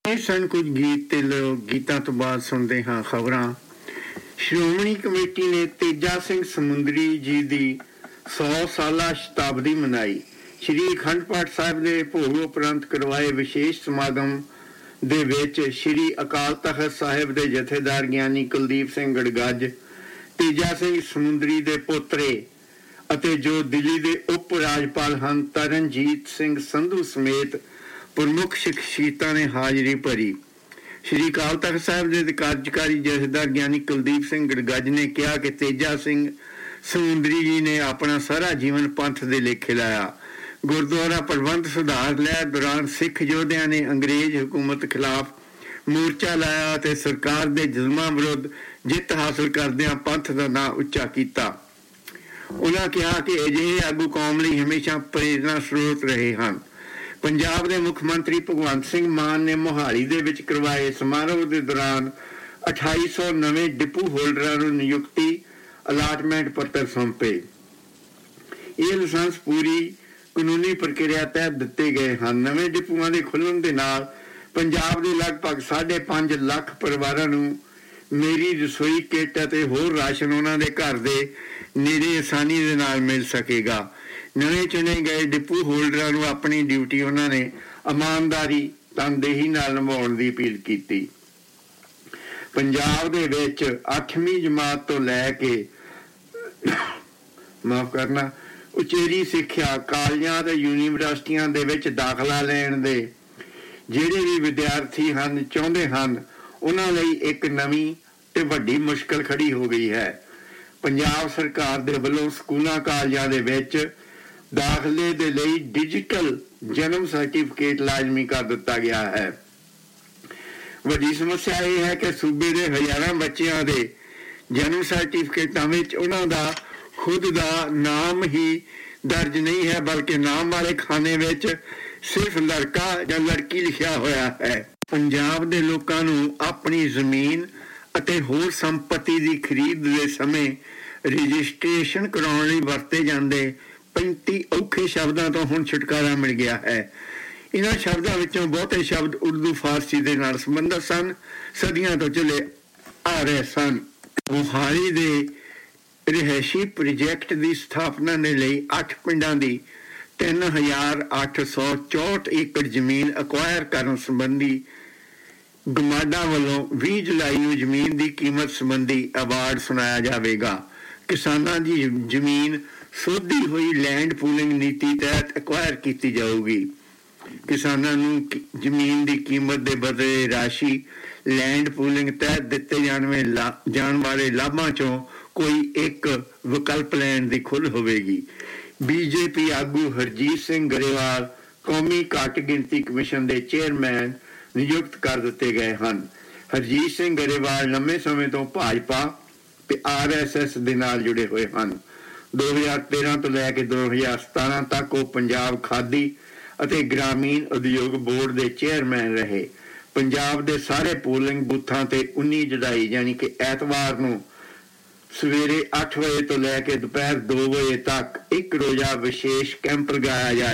ਇਹ ਸਨ ਕੁਝ ਗੀਤ ਤੇ ਗੀਤਾਂ ਤੋਂ ਬਾਅਦ ਸੁਣਦੇ ਹਾਂ ਖਬਰਾਂ। ਸ਼੍ਰੋਮਣੀ ਕਮੇਟੀ ਨੇ ਤੇਜਾ ਸਿੰਘ ਸਮੁੰਦਰੀ ਜੀ ਦੀ 100 ਸਾਲਾ ਸ਼ਤਾਬਦੀ ਮਨਾਈ। ਸ਼੍ਰੀ ਅਖੰਡ ਪਾਠ ਸਾਹਿਬ ਦੇ ਭੋਗ ਉਪਰੰਤ ਕਰਵਾਏ ਵਿਸ਼ੇਸ਼ ਸਮਾਗਮ ਦੇ ਵਿੱਚ ਸ਼੍ਰੀ ਅਕਾਲ ਤਖਤ ਸਾਹਿਬ ਦੇ ਜਥੇਦਾਰ ਗਿਆਨੀ ਕੁਲਦੀਪ ਸਿੰਘ ਗੜਗੱਜ, ਤੇਜਾ ਸਿੰਘ ਸਮੁੰਦਰੀ ਦੇ ਪੋਤਰੇ ਅਤੇ ਜੋ ਦਿੱਲੀ ਦੇ ਉਪ ਰਾਜਪਾਲ ਹਨ ਤਰਨਜੀਤ ਸਿੰਘ ਸੰਧੂ ਸਮੇਤ ਪ੍ਰਮੁੱਖ ਸ਼ਖਸੀਅਤਾਂ ਨੇ ਹਾਜ਼ਰੀ ਭਰੀ। ਸ਼੍ਰੀ ਅਕਾਲ ਤਖਤ ਸਾਹਿਬ ਦੇ ਕਾਰਜਕਾਰੀ ਜਥੇਦਾਰ ਗਿਆਨੀ ਕੁਲਦੀਪ ਸਿੰਘ ਗੜਗੱਜ ਨੇ ਕਿਹਾ ਕਿ ਤੇਜਾ ਸਿੰਘ ਸਮੁੰਦਰੀ ਜੀ ਨੇ ਆਪਣਾ ਸਾਰਾ ਜੀਵਨ ਪੰਥ ਦੇ ਲੇਖੇ ਲਾਇਆ। ਗੁਰਦੁਆਰਾ ਪ੍ਰਬੰਧ ਸੁਧਾਰ ਲਹਿਰ ਦੌਰਾਨ ਸਿੱਖ ਯੋਧਿਆਂ ਨੇ ਅੰਗਰੇਜ਼ ਹਕੂਮਤ ਖਿਲਾਫ ਮੋਰਚਾ ਲਾਇਆ ਅਤੇ ਸਰਕਾਰ ਦੇ ਜ਼ੁਲਮਾਂ ਵਿਰੁੱਧ ਜਿੱਤ ਹਾਸਲ ਕਰਦਿਆਂ ਪੰਥ ਦਾ ਨਾਂ ਉੱਚਾ ਕੀਤਾ। ਉਹਨਾਂ ਕਿਹਾ ਕਿ ਅਜਿਹੇ ਆਗੂ ਕੌਮ ਲਈ ਹਮੇਸ਼ਾ ਪ੍ਰੇਰਨਾ ਸਰੋਤ ਰਹੇ ਹਨ। ਪੰਜਾਬ ਦੇ ਮੁੱਖ ਮੰਤਰੀ ਭਗਵੰਤ ਸਿੰਘ ਮਾਨ ਨੇ ਮੋਹਾਲੀ ਦੇ ਵਿੱਚ ਕਰਵਾਏ ਸਮਾਰੋਹ ਦੇ ਦੌਰਾਨ 2800 ਨਵੇਂ ਡਿਪੂ ਹੋਲਡਰਾਂ ਨੂੰ ਨਿਯੁਕਤੀ ਅਲਾਟਮੈਂਟ ਪੱਤਰ ਸੌਂਪੇ। ਇਹ ਲਾਇਸੈਂਸ ਪੂਰੀ ਕਾਨੂੰਨੀ ਪ੍ਰਕਿਰਿਆ ਤਹਿਤ ਦਿੱਤੇ ਗਏ ਹਨ। ਨਵੇਂ ਡਿਪੂਆਂ ਦੇ ਖੁੱਲ੍ਹਣ ਦੇ ਨਾਲ ਪੰਜਾਬ ਦੇ ਲਗਭਗ 5.5 ਲੱਖ ਪਰਿਵਾਰਾਂ ਨੂੰ ਮੇਰੀ ਰਸੋਈ ਕਿੱਟ ਅਤੇ ਹੋਰ ਰਾਸ਼ਨ ਉਹਨਾਂ ਦੇ ਘਰ ਦੇ ਨੇੜੇ ਆਸਾਨੀ ਦੇ ਨਾਲ ਮਿਲ ਸਕੇਗਾ। ਨਵੇਂ ਚੁਣੇ ਗਏ ਡਿਪੂ ਹੋਲਡਰਾਂ ਨੂੰ ਆਪਣੀ ਡਿਊਟੀ ਉਹਨਾਂ ਨੇ ਇਮਾਨਦਾਰੀ ਤਨਦੇਹੀ ਨਾਲ ਨਿਭਾਉਣ ਦੀ ਅਪੀਲ ਕੀਤੀ। ਪੰਜਾਬ ਦੇ ਵਿੱਚ 8ਵੀਂ ਜਮਾਤ ਤੋਂ ਲੈ ਕੇ ਉਚੇਰੀ ਸਿੱਖਿਆ ਕਾਲਜਾਂ ਅਤੇ ਯੂਨੀਵਰਸਿਟੀਆਂ ਦੇ ਵਿੱਚ ਦਾਖਲਾ ਲੈਣ ਦੇ ਜਿਹੜੇ ਵੀ ਵਿਦਿਆਰਥੀ ਹਨ ਚਾਹੁੰਦੇ ਹਨ ਉਹਨਾਂ ਲਈ ਇੱਕ ਨਵੀਂ ਤੇ ਵੱਡੀ ਮੁਸ਼ਕਲ ਖੜੀ ਹੋ ਗਈ ਹੈ। ਪੰਜਾਬ ਸਰਕਾਰ ਦੇ ਵੱਲੋਂ ਸਕੂਲਾਂ ਕਾਲਜਾਂ ਦੇ ਵਿੱਚ ਦਾਖਲੇ ਦੇ ਲਈ ਡਿਜੀਟਲ ਜਨਮ ਸਰਟੀਫਿਕੇਟ ਲਾਜ਼ਮੀ ਕਰ ਦਿੱਤਾ ਗਿਆ ਹੈ। ਵੱਡੀ ਸਮੱਸਿਆ ਇਹ ਹੈ ਕਿ ਸੂਬੇ ਦੇ ਹਜ਼ਾਰਾਂ ਬੱਚਿਆਂ ਦੇ ਜਨਮ ਸਰਟੀਫਿਕੇਟਾਂ ਵਿੱਚ ਉਹਨਾਂ ਦਾ ਖੁਦ ਦਾ ਨਾਮ ਹੀ ਦਰਜ ਨਹੀਂ ਹੈ, ਬਲਕਿ ਨਾਮ ਵਾਲੇ ਖਾਨੇ ਵਿੱਚ ਸਿਰਫ ਲੜਕਾ ਜਾਂ ਲੜਕੀ ਲਿਖਿਆ ਹੋਇਆ ਹੈ। ਪੰਜਾਬ ਦੇ ਲੋਕਾਂ ਨੂੰ ਆਪਣੀ ਜ਼ਮੀਨ ਅਤੇ ਹੋਰ ਸੰਪત્ਤੀ ਦੀ ਖਰੀਦ ਦੇ ਸਮੇਂ ਰਜਿਸਟ੍ਰੇਸ਼ਨ ਕਰਾਉਣ ਲਈ ਵਰਤੇ ਜਾਂਦੇ 35 ਔਖੇ ਸ਼ਬਦਾਂ ਤੋਂ ਹੁਣ ਛੁਟਕਾਰਾ ਮਿਲ ਗਿਆ ਹੈ। ਇਹਨਾਂ ਸ਼ਬਦਾਂ ਵਿੱਚੋਂ ਬਹੁਤੇ ਸ਼ਬਦ ਉਰਦੂ ਫਾਰਸੀ ਦੇ ਨਾਲ ਸੰਬੰਧਿਤ ਸਨ, ਸਦੀਆਂ ਤੋਂ ਚਲੇ ਆ ਰਹੇ ਸਨ। ਮੋਹਾਲੀ ਦੇ ਰਿਹਾਇਸ਼ੀ ਪ੍ਰੋਜੈਕਟ ਦੀ ਸਥਾਪਨਾ ਦੇ ਲਈ 8 ਪਿੰਡਾਂ ਦੀ 3864 ਏਕੜ ਜ਼ਮੀਨ ਅਕਵਾਇਰ ਕਰਨ ਸੰਬੰਧੀ ਗਮਾਡਾ ਵੱਲੋਂ 20 ਜੁਲਾਈ ਨੂੰ ਜ਼ਮੀਨ ਦੀ ਕੀਮਤ ਸੰਬੰਧੀ ਅਵਾਰਡ ਸੁਣਾਇਆ ਜਾਵੇਗਾ। ਕਿਸਾਨਾਂ ਦੀ ਜ਼ਮੀਨ ਸੋਧੀ ਹੋਈ ਲੈਂਡ ਪੂਲਿੰਗ ਨੀਤੀ ਤਹਿਤ ਅਕਵਾਇਰ ਕੀਤੀ ਜਾਊਗੀ। ਕਿਸਾਨਾਂ ਨੂੰ ਜ਼ਮੀਨ ਦੀ ਕੀਮਤ ਦੇ ਬਦਲੇ ਰਾਸ਼ੀ ਲੈਂਡ ਪੂਲਿੰਗ ਤਹਿਤ ਦਿੱਤੇ ਜਾਣ ਵਾਲੇ ਲਾਭਾਂ ਚੋਂ ਕੋਈ ਇੱਕ ਵਿਕਲਪ ਲੈਣ ਦੀ ਖੁੱਲ੍ਹ ਹੋਵੇਗੀ। ਬੀਜੇਪੀ ਆਗੂ ਹਰਜੀਤ ਸਿੰਘ ਗਰੇਵਾਲ ਕੌਮੀ ਘੱਟ ਗਿਣਤੀ ਕਮਿਸ਼ਨ ਦੇ ਚੇਅਰਮੈਨ ਨਿਯੁਕਤ ਕਰ ਦਿੱਤੇ ਗਏ ਹਨ। ਹਰਜੀਤ ਸਿੰਘ ਗਰੇਵਾਲ ਲੰਮੇ ਸਮੇਂ ਤੋਂ ਭਾਜਪਾ ਤੇ RSS ਦੇ ਨਾਲ ਜੁੜੇ ਹੋਏ ਹਨ। 2013 ਤੋਂ ਲੈ ਕੇ 2017 ਤੱਕ ਉਹ ਪੰਜਾਬ ਖਾਦੀ ਅਤੇ ਗ੍ਰਾਮੀਣ ਉਦਯੋਗ ਬੋਰਡ ਦੇ ਚੇਅਰਮੈਨ ਰਹੇ। ਪੰਜਾਬ ਦੇ ਸਾਰੇ ਪੋਲਿੰਗ ਬੂਥਾਂ ਤੇ 19 ਜੁਲਾਈ ਯਾਨੀ ਕਿ ਐਤਵਾਰ ਨੂੰ ਸਵੇਰੇ 8 ਵਜੇ ਤੋਂ ਲੈ ਕੇ ਦੁਪਹਿਰ 2 ਵਜੇ ਤੱਕ ਇੱਕ ਰੋਜ਼ਾ ਵਿਸ਼ੇਸ਼ ਕੈਂਪ ਲਗਾਇਆ ਜਾ